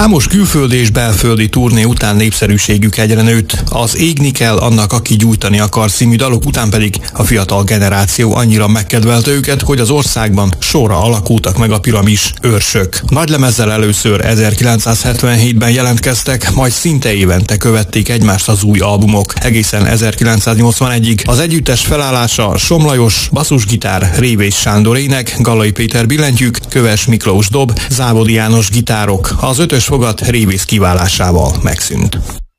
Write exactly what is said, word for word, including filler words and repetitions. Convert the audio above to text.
Számos külföldi és belföldi turné után népszerűségük egyre nőtt. Az Égni kell annak, aki gyújtani akar című dalok után pedig a fiatal generáció annyira megkedvelte őket, hogy az országban sorra alakultak meg a Piramis őrsök. Nagylemezzel először ezerkilencszázhetvenhétben jelentkeztek, majd szinte évente követték egymást az új albumok. Egészen ezerkilencszáznyolcvanegyig az együttes felállása Somm Lajos, basszusgitár, Révész Sándor ének, Gallai Péter billentyűk, Köves Miklós dob, Závodi János gitárok, az ötös fogat Révész kiválásával megszűnt.